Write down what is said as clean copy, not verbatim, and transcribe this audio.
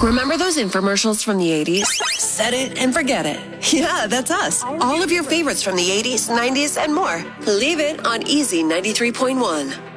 Remember those infomercials from the 80s? Set it and forget it. Yeah, that's us. All of your favorites from the 80s, 90s, and more. Leave it on Easy 93.1.